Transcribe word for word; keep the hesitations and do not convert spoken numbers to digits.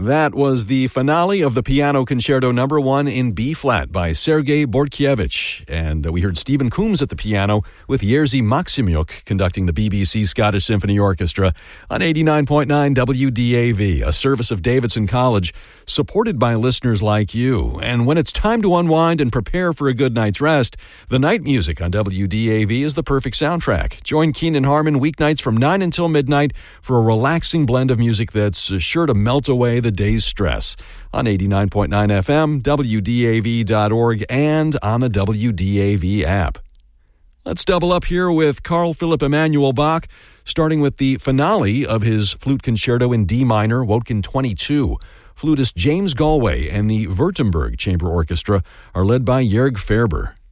That was the finale of the Piano Concerto Number One in B-flat by Sergei Bortkiewicz, and we heard Stephen Coombs at the piano with Jerzy Maksymyuk conducting the B B C Scottish Symphony Orchestra on eighty-nine point nine W D A V, a service of Davidson College, supported by listeners like you. And when it's time to unwind and prepare for a good night's rest, the night music on W D A V is the perfect soundtrack. Join Keenan Harmon weeknights from nine until midnight for a relaxing blend of music that's sure to melt away the day's stress on eighty-nine point nine F M, W D A V dot org, and on the W D A V app. Let's double up here with Carl Philipp Emanuel Bach, starting with the finale of his flute concerto in D minor, Wotkin twenty-two. Flutist James Galway and the Württemberg Chamber Orchestra are led by Jörg Ferber.